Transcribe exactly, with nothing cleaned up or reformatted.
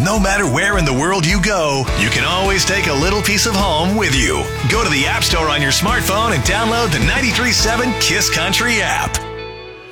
No matter where in the world you go, you can always take a little piece of home with you. Go to the App Store on your smartphone and download the ninety-three point seven Kiss Country app.